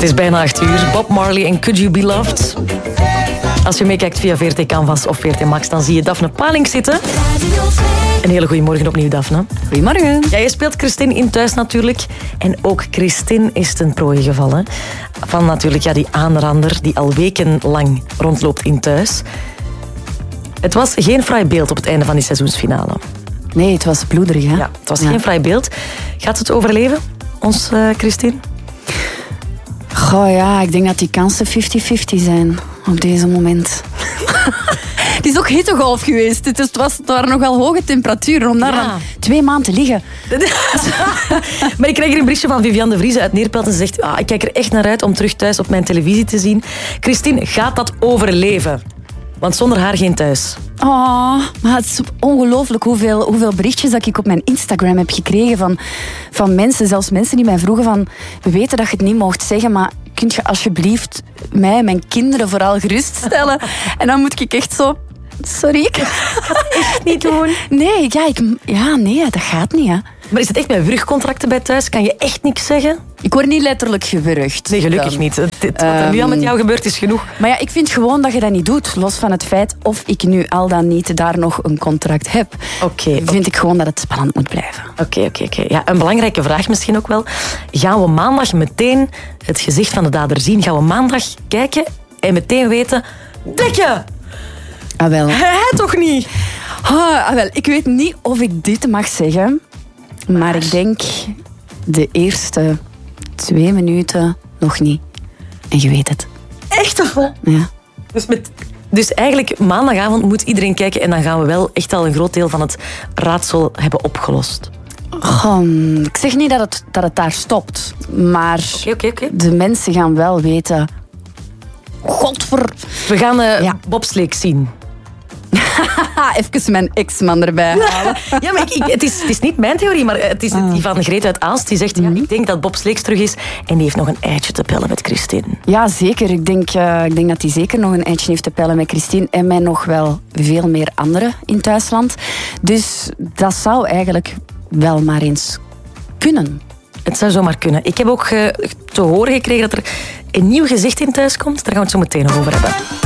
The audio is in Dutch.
Het is bijna 8:00. Bob Marley en Could You Be Loved. Als je meekijkt via VRT Canvas of VRT Max, dan zie je Daphne Paling zitten. Een hele goede morgen opnieuw, Daphne. Goedemorgen. Ja, je speelt Christine in Thuis natuurlijk. En ook Christine is ten prooi gevallen. Van natuurlijk die aanrander die al wekenlang rondloopt in Thuis. Het was geen fraai beeld op het einde van die seizoensfinale. Nee, het was bloederig, hè? Ja, het was geen fraai beeld. Gaat het overleven, ons Christine? Goh, ja, ik denk dat die kansen 50-50 zijn op deze moment. Het is ook hittegolf geweest. Het waren nogal hoge temperaturen om daar dan 2 maanden te liggen. Maar ik krijg hier een berichtje van Viviane de Vries uit Neerpelt en ze zegt, ik kijk er echt naar uit om terug thuis op mijn televisie te zien. Christine, gaat dat overleven? Want zonder haar geen thuis. Oh, maar het is ongelooflijk hoeveel berichtjes dat ik op mijn Instagram heb gekregen van mensen, zelfs mensen die mij vroegen van, we weten dat je het niet mocht zeggen, maar kunt je alsjeblieft mij en mijn kinderen vooral geruststellen? En dan moet ik echt zo, sorry, ik ga het echt niet doen. Nee, nee, dat gaat niet, hè. Maar is het echt met wurgcontracten bij Thuis? Kan je echt niks zeggen? Ik word niet letterlijk gewurgd. Nee, gelukkig niet. Wat er nu al met jou gebeurt is genoeg. Maar ja, ik vind gewoon dat je dat niet doet. Los van het feit of ik nu al dan niet daar nog een contract heb. Vind ik gewoon dat het spannend moet blijven. Oké. Ja, een belangrijke vraag misschien ook wel. Gaan we maandag meteen het gezicht van de dader zien? Gaan we maandag kijken en meteen weten... Dikke! Ah, wel. Hij toch niet? Wel, ik weet niet of ik dit mag zeggen. Maar ik denk de eerste 2 minuten nog niet. En je weet het. Echt of wat? Ja. Dus eigenlijk maandagavond moet iedereen kijken en dan gaan we wel echt al een groot deel van het raadsel hebben opgelost. Ik zeg niet dat het daar stopt. Maar Oké. de mensen gaan wel weten... We gaan bobsleek zien. Even mijn ex-man erbij halen. Ja, maar het is niet mijn theorie, maar het is die van Greet uit Aalst. Die zegt, ik denk dat Bob Sleeks terug is en die heeft nog een eitje te pellen met Christine. Ja, zeker. Ik denk dat hij zeker nog een eitje heeft te pellen met Christine en met nog wel veel meer anderen in Thuisland. Dus dat zou eigenlijk wel maar eens kunnen. Het zou zomaar kunnen. Ik heb ook te horen gekregen dat er een nieuw gezicht in Thuis komt. Daar gaan we het zo meteen nog over hebben.